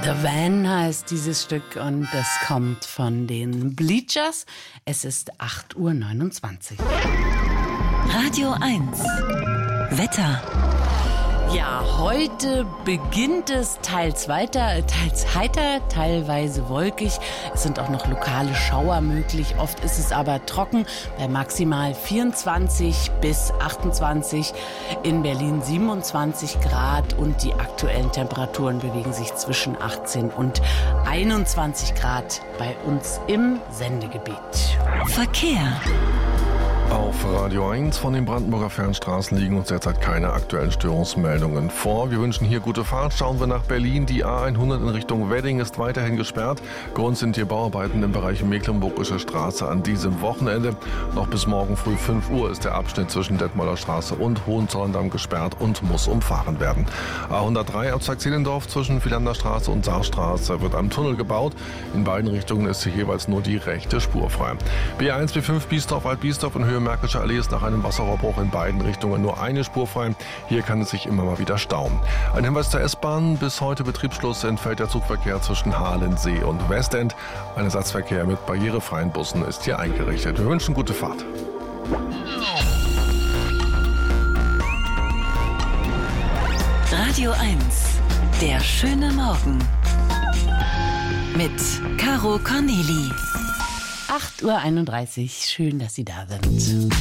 The Van heißt dieses Stück und das kommt von den Bleachers. Es ist 8:29 Uhr. Radio 1 Wetter. Ja, heute beginnt es teils heiter, teilweise wolkig. Es sind auch noch lokale Schauer möglich. Oft ist es aber trocken bei maximal 24 bis 28. In Berlin 27 Grad und die aktuellen Temperaturen bewegen sich zwischen 18 und 21 Grad bei uns im Sendegebiet. Verkehr. Auf Radio 1 von den Brandenburger Fernstraßen liegen uns derzeit keine aktuellen Störungsmeldungen vor. Wir wünschen hier gute Fahrt. Schauen wir nach Berlin. Die A100 in Richtung Wedding ist weiterhin gesperrt. Grund sind hier Bauarbeiten im Bereich Mecklenburgische Straße an diesem Wochenende. Noch bis morgen früh 5 Uhr ist der Abschnitt zwischen Detmolder Straße und Hohenzollern-Damm gesperrt und muss umfahren werden. A103 Abzweig-Zehlendorf zwischen Vielander Straße und Saarstraße wird am Tunnel gebaut. In beiden Richtungen ist hier jeweils nur die rechte Spur frei. B1, B5 Biesdorf-Alt-Biesdorf in Höhe Märkische Allee ist nach einem Wasserrohrbruch in beiden Richtungen nur eine Spur frei. Hier kann es sich immer mal wieder stauen. Ein Hinweis zur S-Bahn. Bis heute Betriebsschluss entfällt der Zugverkehr zwischen Halensee und Westend. Ein Ersatzverkehr mit barrierefreien Bussen ist hier eingerichtet. Wir wünschen gute Fahrt. Radio 1, der schöne Morgen. Mit Caro Corneli. 8:31 Uhr. Schön, dass Sie da sind.